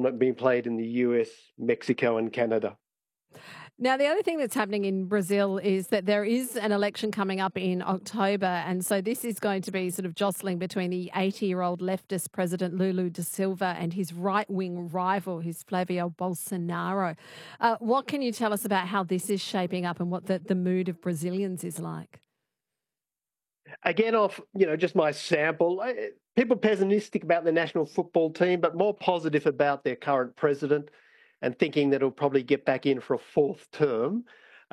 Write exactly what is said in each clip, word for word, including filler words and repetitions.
football being played in the U S, Mexico and Canada. Now, the other thing that's happening in Brazil is that there is an election coming up in October. And so this is going to be sort of jostling between the eighty-year-old leftist president Lula da Silva and his right-wing rival, who's Flavio Bolsonaro. Uh, what can you tell us about how this is shaping up and what the, the mood of Brazilians is like? Again, off, you know, just my sample, people pessimistic about the national football team, but more positive about their current president, and thinking that he'll probably get back in for a fourth term.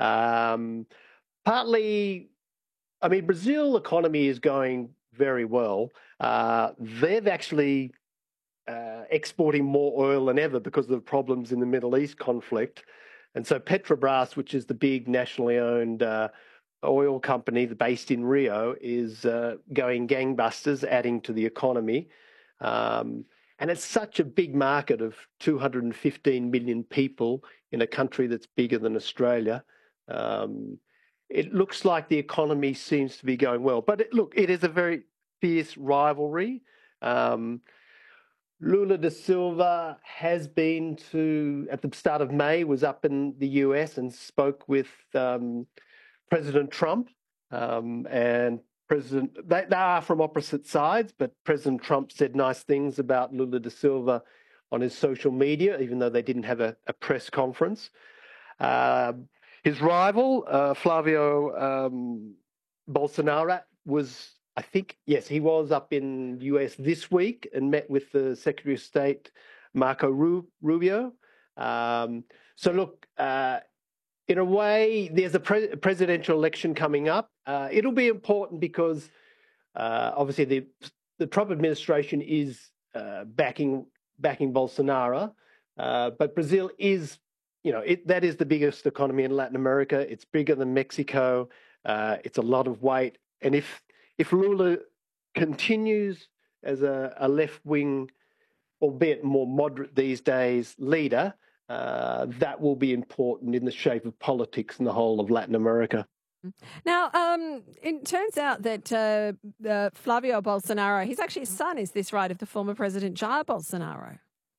Um, partly, I mean, Brazil economy is going very well. Uh, they've actually uh, exporting more oil than ever because of the problems in the Middle East conflict. And so Petrobras, which is the big nationally owned uh, oil company based in Rio, is uh, going gangbusters, adding to the economy. Um, And it's such a big market of two hundred fifteen million people in a country that's bigger than Australia. Um, it looks like the economy seems to be going well. But it, look, it is a very fierce rivalry. Um, Lula da Silva has been to, at the start of May, was up in the U S and spoke with um, President Trump um, and President, they, they are from opposite sides, but President Trump said nice things about Lula da Silva on his social media, even though they didn't have a, a press conference. Uh, his rival, uh, Flavio um, Bolsonaro, was, I think, yes, he was up in the U S this week and met with the Secretary of State, Marco Rubio. Um, so, look, uh, in a way, there's a pre- presidential election coming up. Uh, it'll be important because uh, obviously the the Trump administration is uh, backing backing Bolsonaro, uh, but Brazil is, you know, it, that is the biggest economy in Latin America. It's bigger than Mexico. Uh, it's a lot of weight, and if if Lula continues as a, a left wing, albeit more moderate these days, leader, Uh, that will be important in the shape of politics in the whole of Latin America. Now, um, it turns out that uh, uh, Flavio Bolsonaro, his actually his son, is this right, of the former president Jair Bolsonaro?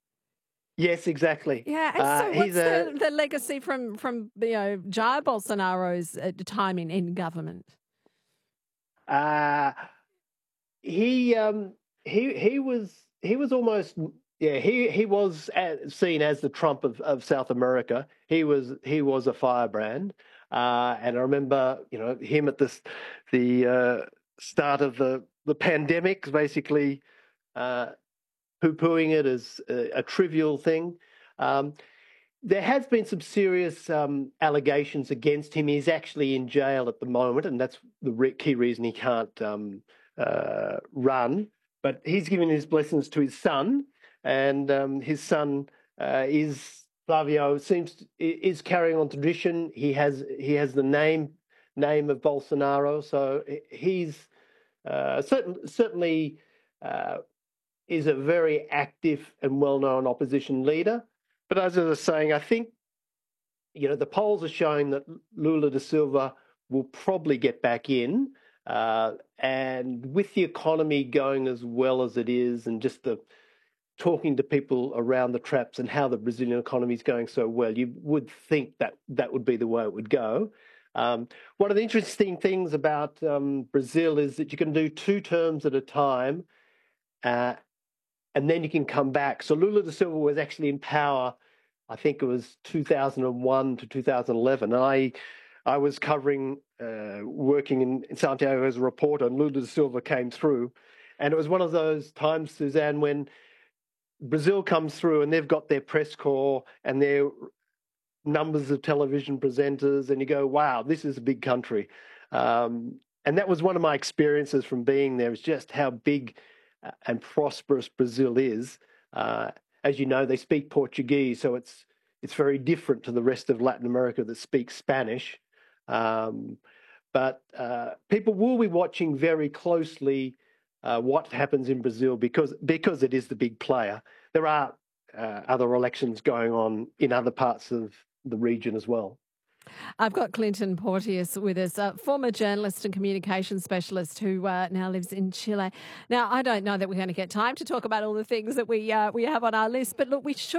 Yes, exactly. Yeah, and uh, so what's a, the, the legacy from from you know Jair Bolsonaro's uh, time in, in government? Uh, he um, he he was he was almost. Yeah, he, he was seen as the Trump of, of South America. He was he was a firebrand, uh, and I remember you know him at the the uh, start of the the pandemic, basically uh, poo-pooing it as a, a trivial thing. Um, there has been some serious um, allegations against him. He's actually in jail at the moment, and that's the re- key reason he can't um, uh, run. But he's given his blessings to his son. And um, his son uh, is Flavio. Seems to, is carrying on tradition. He has he has the name name of Bolsonaro, so he's uh, certain, certainly uh, is a very active and well-known opposition leader. But as I was saying, I think you know the polls are showing that Lula da Silva will probably get back in, uh, and with the economy going as well as it is, and just the talking to people around the traps and how the Brazilian economy is going so well, you would think that that would be the way it would go. Um, one of the interesting things about um, Brazil is that you can do two terms at a time, uh, and then you can come back. So Lula da Silva was actually in power, I think it was two thousand one to two thousand eleven. And I, I was covering, uh, working in, in Santiago as a reporter, and Lula da Silva came through. And it was one of those times, Suzanne, when Brazil comes through and they've got their press corps and their numbers of television presenters, and you go, wow, this is a big country. Um, and that was one of my experiences from being there, is just how big and prosperous Brazil is. Uh, as you know, they speak Portuguese, so it's it's very different to the rest of Latin America that speaks Spanish. Um, but uh, people will be watching very closely Uh, what happens in Brazil because because it is the big player. There are uh, other elections going on in other parts of the region as well. I've got Clinton Porteous with us, a former journalist and communications specialist who uh, now lives in Chile. Now, I don't know that we're going to get time to talk about all the things that we uh, we have on our list, but look, we should